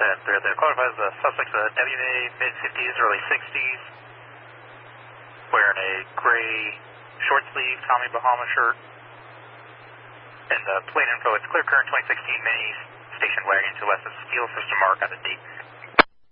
The qualifies the suspect's a WA, mid-50s, early 60s, wearing a gray short-sleeve Tommy Bahama shirt. And the plate info, it's clear current 2016 Mini station wagon to west of Steel System Mark on the date